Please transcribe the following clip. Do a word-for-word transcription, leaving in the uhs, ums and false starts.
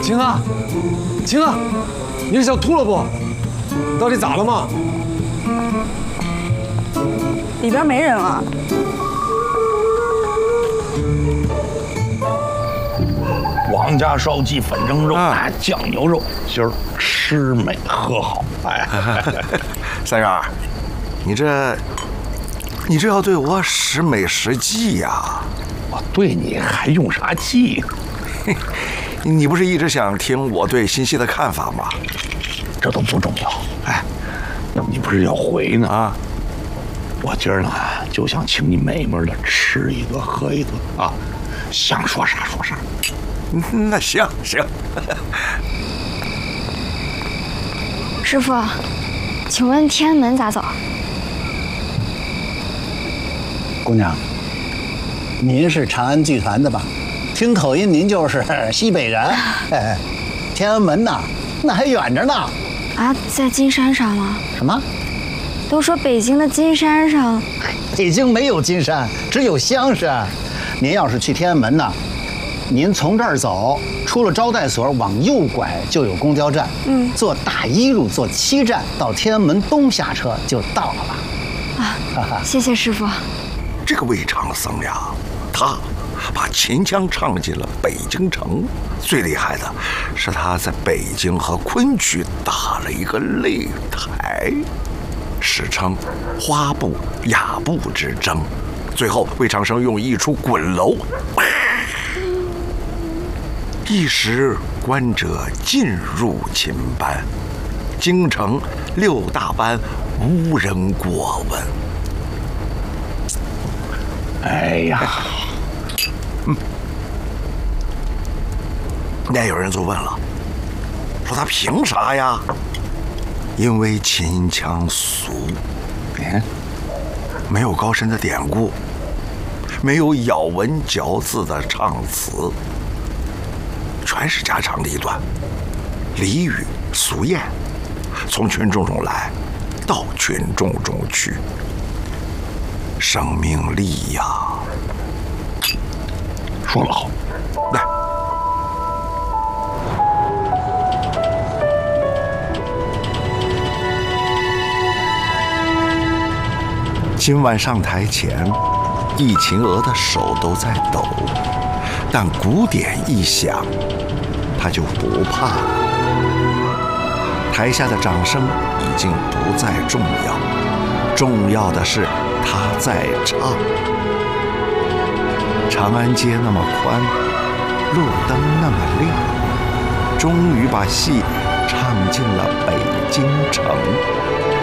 晴啊，晴啊，你是想吐了不？到底咋了嘛？ 里边没人啊。 王家烧鸡粉蒸肉，啊，酱牛肉，今儿吃美喝好。哎， 三元，你这，你这要对我使美使计呀？ 我对你还用啥计？ 你不是一直想听我对新戏的看法吗？ 这都不重要。哎，你不是要回呢？ 啊， 我今儿呢就想请你美美的吃一个喝一个啊，想说啥说啥。 那行行。 师傅，请问天安门咋走？ 姑娘，您是长安剧团的吧？听口音，您就是西北人。哎，天安门呐，那还远着呢。 啊，在金山上吗？ 什么？ 都说北京的金山上。 北京没有金山，只有香山。您要是去天安门呢，您从这儿走，出了招待所往右拐就有公交站。嗯，坐大一路坐七站到天安门东下车就到了。 啊，谢谢师傅。 这个魏长僧呀，他把秦腔唱进了北京城。最厉害的是他在北京和昆曲打了一个擂台，史称花布雅布之争。最后魏长生用一出滚楼，一时观者尽入秦班，京城六大班无人过问。 哎呀， 嗯，那有人就问了，说他凭啥呀？因为秦腔俗， 嗯， 没有高深的典故，没有咬文嚼字的唱词，全是家长里短、俚语俗谚，从群众中来，到群众中去。生命力呀！ 说得好。 来，今晚上台前，易秦娥的手都在抖，但鼓点一响，她就不怕了。台下的掌声已经不再重要，重要的是她在唱。长安街那么宽，路灯那么亮，终于把戏唱进了北京城。